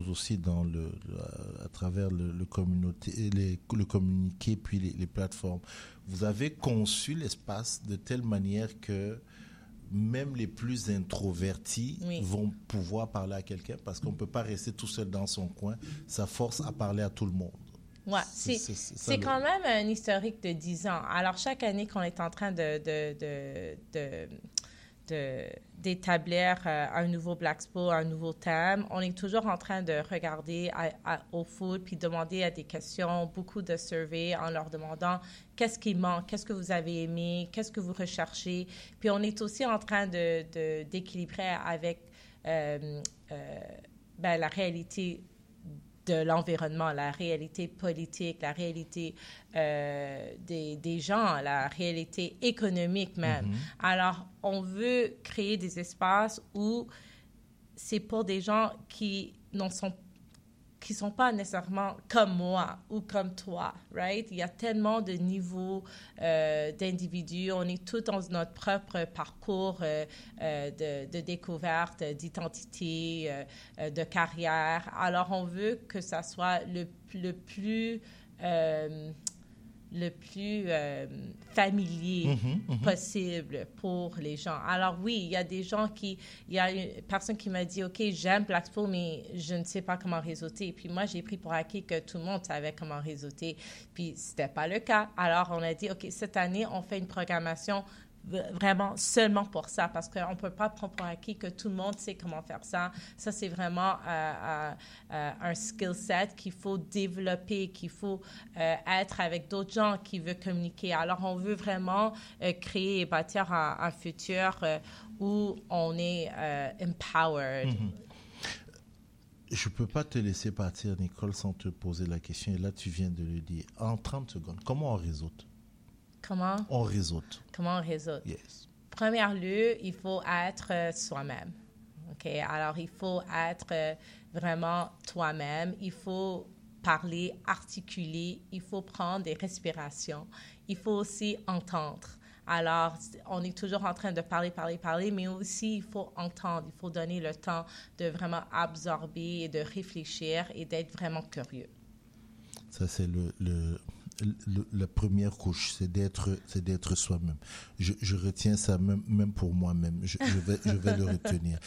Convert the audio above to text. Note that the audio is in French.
chose aussi à travers le communiqué puis les plateformes. Vous avez conçu l'espace de telle manière que même les plus introvertis vont pouvoir parler à quelqu'un parce qu'on ne peut pas rester tout seul dans son coin. Ça force à parler à tout le monde. Ouais, c'est quand même un historique de 10 ans. Alors, chaque année qu'on est en train d'établir un nouveau Black Expo, un nouveau thème, on est toujours en train de regarder au foot puis demander à des questions, beaucoup de surveys en leur demandant qu'est-ce qui manque, qu'est-ce que vous avez aimé, qu'est-ce que vous recherchez. Puis on est aussi en train d'équilibrer avec la réalité de l'environnement, la réalité politique, la réalité des gens, la réalité économique même. Alors, on veut créer des espaces où c'est pour des gens qui sont pas nécessairement comme moi ou comme toi, right? Il y a tellement de niveaux d'individus. On est tous dans notre propre parcours de découverte, d'identité, de carrière. Alors, on veut que ça soit le plus familier possible pour les gens. Alors oui, il y a des gens il y a une personne qui m'a dit, OK, j'aime Black Expo, mais je ne sais pas comment réseauter. Puis moi, j'ai pris pour acquis que tout le monde savait comment réseauter. Puis c'était pas le cas. Alors on a dit, OK, cette année, on fait une programmation vraiment seulement pour ça, parce qu'on ne peut pas prendre pour acquis que tout le monde sait comment faire ça. Ça, c'est vraiment un skill set qu'il faut développer, qu'il faut être avec d'autres gens qui veulent communiquer. Alors, on veut vraiment créer et bâtir un futur où on est empowered. Je ne peux pas te laisser partir, Nicole, sans te poser la question. Et là, tu viens de le dire. En 30 secondes, comment on réseaute? Comment on réseaute? Comment on réseaute? Yes. Première lieu, il faut être soi-même. OK? Alors, il faut être vraiment toi-même. Il faut parler, articuler. Il faut prendre des respirations. Il faut aussi entendre. Alors, on est toujours en train de parler, mais aussi il faut entendre. Il faut donner le temps de vraiment absorber et de réfléchir et d'être vraiment curieux. Ça, c'est la première couche, c'est d'être soi-même. Je retiens ça même pour moi-même. Je vais le retenir.